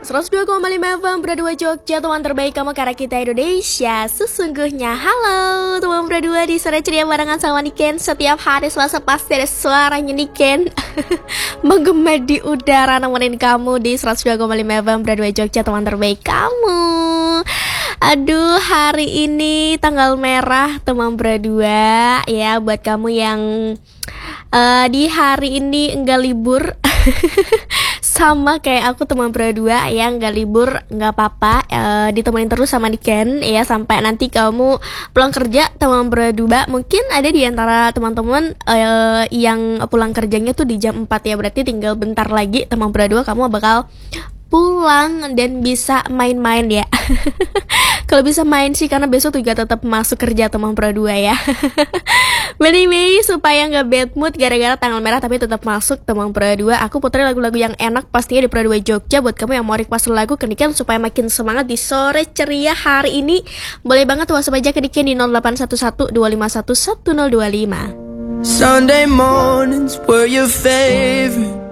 102,5 FM Berdua Jogja, teman terbaik kamu karena kita Indonesia. Sesungguhnya halo teman berdua di sore ceria barengan sama Niken. Setiap hari Selasa pasti ada suaranya Niken menggema di udara nemenin kamu di 102,5 FM Berdua Jogja, teman terbaik kamu. Aduh, hari ini tanggal merah teman berdua ya, buat kamu yang di hari ini enggak libur sama kayak aku teman berdua ya, enggak libur enggak apa-apa, ditemenin terus sama Niken ya sampai nanti kamu pulang kerja teman berdua. Mungkin ada di antara teman-teman yang pulang kerjanya tuh di jam 4 ya, berarti tinggal bentar lagi teman berdua kamu bakal pulang dan bisa main-main ya. Kalau bisa main sih, karena besok juga tetap masuk kerja teman berdua ya. Anyway, supaya nggak bad mood gara-gara tanggal merah tapi tetap masuk teman berdua, aku puterin lagu-lagu yang enak pastinya di Berdua Jogja. Buat kamu yang mau request lagu ke Niken supaya makin semangat di sore ceria hari ini, boleh banget WhatsApp aja ke Niken di 0811 251 1025. Sunday mornings were your favorite.